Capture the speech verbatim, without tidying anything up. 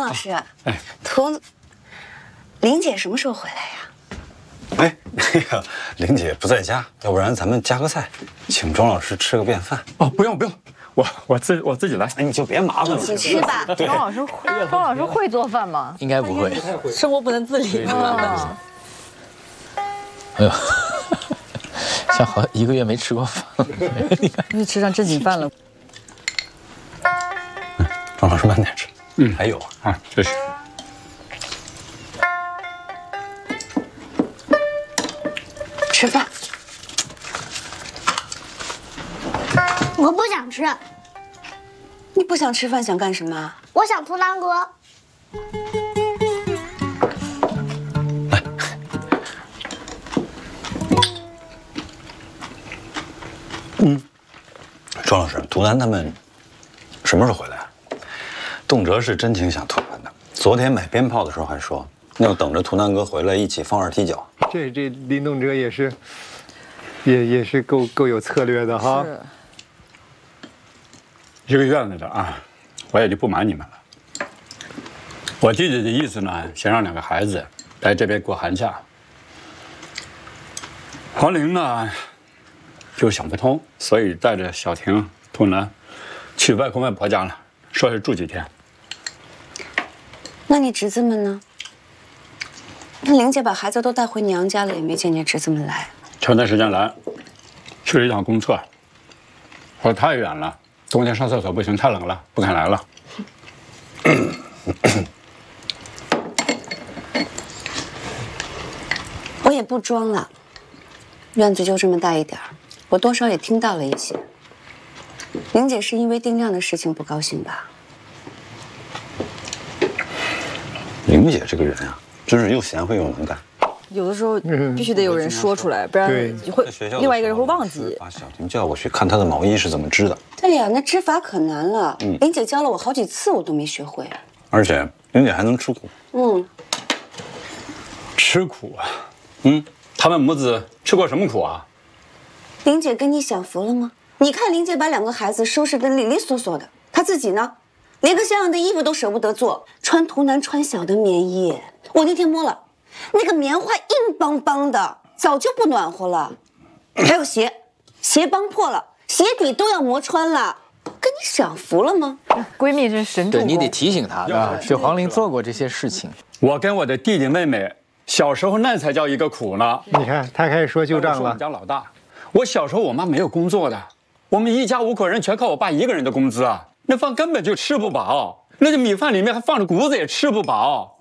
老师，哎，涂林姐什么时候回来呀？ 哎，那个林姐不在家，要不然咱们加个菜，请庄老师吃个便饭。 哦，不用不用，我我自我自己来。 哎，你就别麻烦了。 请吃吧。 庄老师会，庄老师会做饭吗？ 应该不会， 生活不能自理。 哎呦，像好一个月没吃过饭， 因为吃上正经饭了。 庄老师慢点吃。嗯，还有啊，这是。 吃饭。 我不想吃。 你不想吃饭，想干什么？ 我想涂南哥。 来，嗯，庄老师，涂南他们什么时候回来啊？动辄是真挺想涂南的。昨天买鞭炮的时候还说，要等着涂南哥回来一起放二踢脚。 这这林动辄也是，也也是够够有策略的哈。 是。 一个院子的啊，我也就不瞒你们了。我弟弟的意思呢，想让两个孩子来这边过寒假。黄玲呢，就想不通，所以带着小婷、涂南去外公外婆家了，说是住几天。 那你侄子们呢？那玲姐把孩子都带回娘家了，也没见你侄子们来。 前段时间来，去了一趟公厕，说太远了，冬天上厕所不行，太冷了，不敢来了。 我也不装了，院子就这么大一点儿，我多少也听到了一些。玲姐是因为定量的事情不高兴吧？ 玲姐这个人啊，真是又贤惠又能干。 有的时候必须得有人说出来，不然会另外一个人会忘记。 把小婷叫过去看她的毛衣是怎么织的。 对呀，那织法可难了。嗯，玲姐教了我好几次，我都没学会。 而且玲姐还能吃苦。 嗯， 吃苦啊。嗯，他们母子吃过什么苦啊？ 玲姐跟你享福了吗？你看玲姐把两个孩子收拾得利利索索的，她自己呢，连个像样的衣服都舍不得做，穿涂南穿小的棉衣。我那天摸了，那个棉花硬邦邦的，早就不暖和了。还有鞋，鞋帮破了，鞋底都要磨穿了。跟你享福了吗？ 闺蜜是神助攻。 对你得提醒她啊，是黄玲做过这些事情。 我跟我的弟弟妹妹小时候那才叫一个苦呢。 你看他开始说旧账了。 我们家老大，我小时候我妈没有工作的，我们一家五口人全靠我爸一个人的工资啊，那饭根本就吃不饱，那个米饭里面还放着谷子也吃不饱。